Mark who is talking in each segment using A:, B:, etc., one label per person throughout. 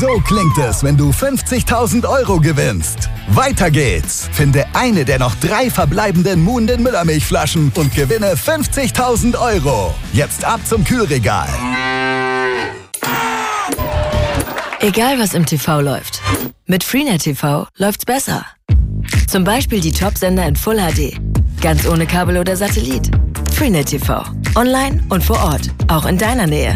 A: So klingt es, wenn du 50.000 Euro gewinnst. Weiter geht's. Finde eine der noch 3 verbleibenden Moon den Müllermilchflaschen und gewinne 50.000 Euro. Jetzt ab zum Kühlregal.
B: Egal was im TV läuft, mit Freenet TV läuft's besser. Zum Beispiel die Top-Sender in Full HD. Ganz ohne Kabel oder Satellit. Freenet TV. Online und vor Ort. Auch in deiner Nähe.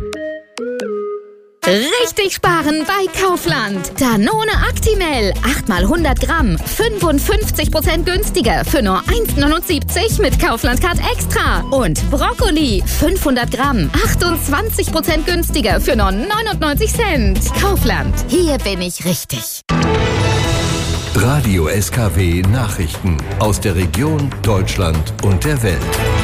C: Richtig sparen bei Kaufland. Danone Actimel. 8x100 Gramm. 55% günstiger für nur 1,79 mit Kaufland-Card Extra. Und Brokkoli. 500 Gramm. 28% günstiger für nur 99 Cent. Kaufland. Hier bin ich richtig.
D: Radio SKW Nachrichten aus der Region, Deutschland und der Welt.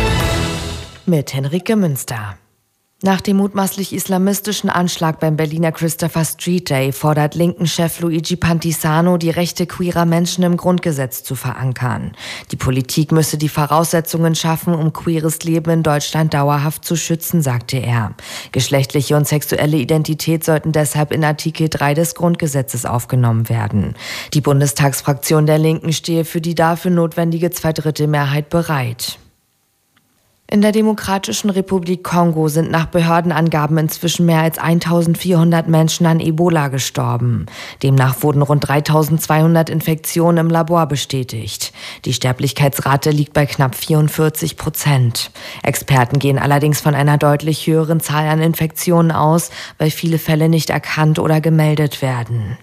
E: Mit Henrike Münster. Nach dem mutmaßlich islamistischen Anschlag beim Berliner Christopher Street Day fordert Linken-Chef Luigi Pantisano, die Rechte queerer Menschen im Grundgesetz zu verankern. Die Politik müsse die Voraussetzungen schaffen, um queeres Leben in Deutschland dauerhaft zu schützen, sagte er. Geschlechtliche und sexuelle Identität sollten deshalb in Artikel 3 des Grundgesetzes aufgenommen werden. Die Bundestagsfraktion der Linken stehe für die dafür notwendige Zweidrittelmehrheit bereit. In der Demokratischen Republik Kongo sind nach Behördenangaben inzwischen mehr als 1.400 Menschen an Ebola gestorben. Demnach wurden rund 3.200 Infektionen im Labor bestätigt. Die Sterblichkeitsrate liegt bei knapp 44%. Experten gehen allerdings von einer deutlich höheren Zahl an Infektionen aus, weil viele Fälle nicht erkannt oder gemeldet werden.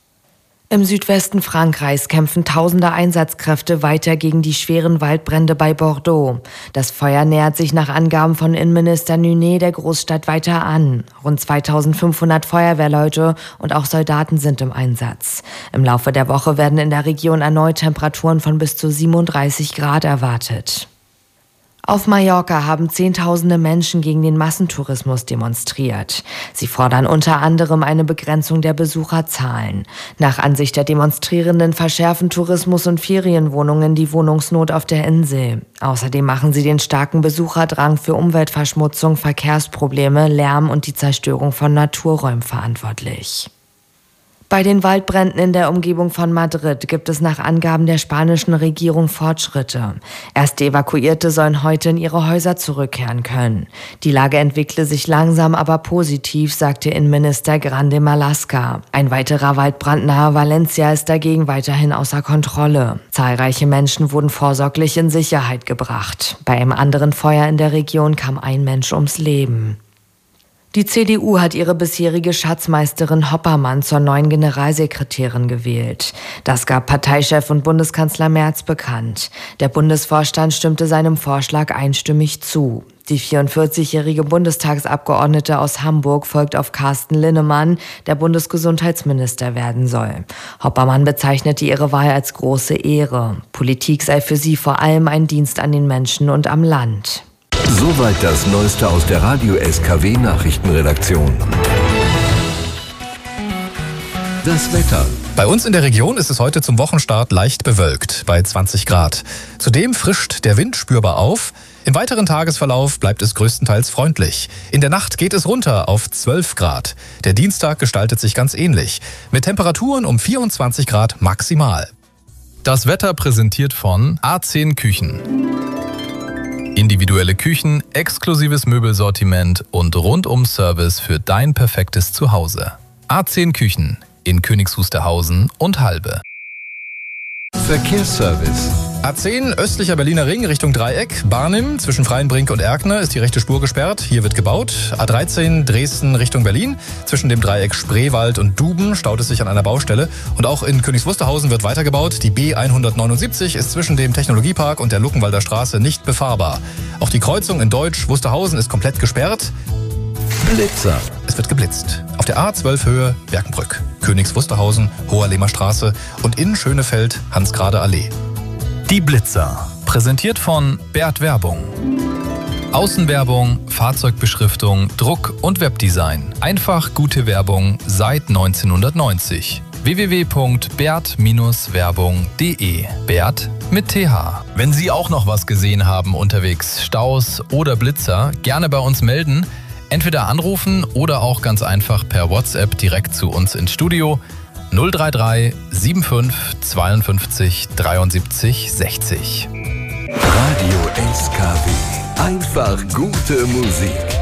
E: Im Südwesten Frankreichs kämpfen tausende Einsatzkräfte weiter gegen die schweren Waldbrände bei Bordeaux. Das Feuer nähert sich nach Angaben von Innenminister Nunet der Großstadt weiter an. Rund 2.500 Feuerwehrleute und auch Soldaten sind im Einsatz. Im Laufe der Woche werden in der Region erneut Temperaturen von bis zu 37 Grad erwartet. Auf Mallorca haben Zehntausende Menschen gegen den Massentourismus demonstriert. Sie fordern unter anderem eine Begrenzung der Besucherzahlen. Nach Ansicht der Demonstrierenden verschärfen Tourismus und Ferienwohnungen die Wohnungsnot auf der Insel. Außerdem machen sie den starken Besucherdrang für Umweltverschmutzung, Verkehrsprobleme, Lärm und die Zerstörung von Naturräumen verantwortlich. Bei den Waldbränden in der Umgebung von Madrid gibt es nach Angaben der spanischen Regierung Fortschritte. Erste Evakuierte sollen heute in ihre Häuser zurückkehren können. Die Lage entwickle sich langsam, aber positiv, sagte Innenminister Grande Marlaska. Ein weiterer Waldbrand nahe Valencia ist dagegen weiterhin außer Kontrolle. Zahlreiche Menschen wurden vorsorglich in Sicherheit gebracht. Bei einem anderen Feuer in der Region kam ein Mensch ums Leben. Die CDU hat ihre bisherige Schatzmeisterin Hoppermann zur neuen Generalsekretärin gewählt. Das gab Parteichef und Bundeskanzler Merz bekannt. Der Bundesvorstand stimmte seinem Vorschlag einstimmig zu. Die 44-jährige Bundestagsabgeordnete aus Hamburg folgt auf Carsten Linnemann, der Bundesgesundheitsminister werden soll. Hoppermann bezeichnete ihre Wahl als große Ehre. Politik sei für sie vor allem ein Dienst an den Menschen und am Land.
D: Soweit das Neueste aus der Radio SKW Nachrichtenredaktion. Das Wetter.
F: Bei uns in der Region ist es heute zum Wochenstart leicht bewölkt, bei 20 Grad. Zudem frischt der Wind spürbar auf. Im weiteren Tagesverlauf bleibt es größtenteils freundlich. In der Nacht geht es runter auf 12 Grad. Der Dienstag gestaltet sich ganz ähnlich, mit Temperaturen um 24 Grad maximal. Das Wetter präsentiert von A10 Küchen. Individuelle Küchen, exklusives Möbelsortiment und Rundum-Service für dein perfektes Zuhause. A10 Küchen in Königs Wusterhausen und Halbe.
D: Verkehrsservice.
F: A10 östlicher Berliner Ring Richtung Dreieck. Barnim zwischen Freienbrink und Erkner ist die rechte Spur gesperrt. Hier wird gebaut. A13 Dresden Richtung Berlin. Zwischen dem Dreieck Spreewald und Duben staut es sich an einer Baustelle. Und auch in Königs Wusterhausen wird weitergebaut. Die B179 ist zwischen dem Technologiepark und der Luckenwalder Straße nicht befahrbar. Auch die Kreuzung in Deutsch Wusterhausen ist komplett gesperrt.
D: Blitzer.
F: Es wird geblitzt. Auf der A12 Höhe Berkenbrück, Königs Wusterhausen, Hoherlehmer Straße und in Schönefeld Hansgrade Allee. Die Blitzer. Präsentiert von Bert Werbung. Außenwerbung, Fahrzeugbeschriftung, Druck und Webdesign. Einfach gute Werbung seit 1990. www.bert-werbung.de. Bert mit TH. Wenn Sie auch noch was gesehen haben unterwegs, Staus oder Blitzer, gerne bei uns melden. Entweder anrufen oder auch ganz einfach per WhatsApp direkt zu uns ins Studio 033 75 52 73 60.
D: Radio SKW. Einfach gute Musik.